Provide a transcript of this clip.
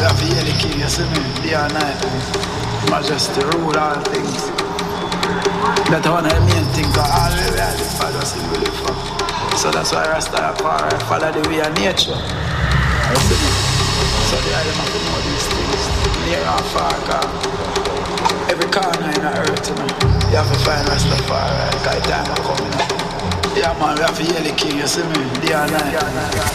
have to hear the king, you see me? Day and night, majesty, rule all things. That's one of the main things that all we have to follow us in really for. So that's why Rastafari follow the way of nature. You see me? So the island have to know these things. Near and far, every corner in the earth, you know. You have to find Rastafari, because time is coming. Yeah man, we have to hear the king, you see me? Day and night.